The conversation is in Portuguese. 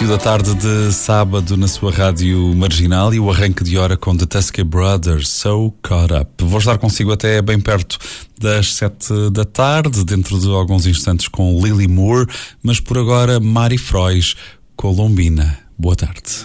Início da tarde de sábado na sua rádio marginal e o arranque de hora com The Teskey Brothers, So Caught Up. Vou estar consigo até bem perto das 7 da tarde, dentro de alguns instantes com Lily Moore, mas por agora Mari Frois, Colombina. Boa tarde.